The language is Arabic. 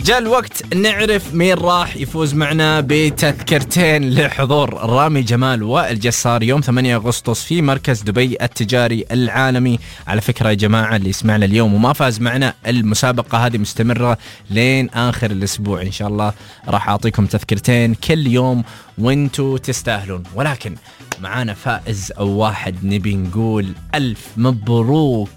جاء الوقت نعرف مين راح يفوز معنا بتذكرتين لحضور رامي جمال والجسار يوم 8 أغسطس في مركز دبي التجاري العالمي. على فكرة يا جماعة اللي يسمعنا اليوم وما فاز معنا، المسابقة هذه مستمرة لين آخر الأسبوع إن شاء الله. راح أعطيكم تذكرتين كل يوم وانتو تستاهلون، ولكن معانا فائز أو واحد نبي نقول ألف مبروك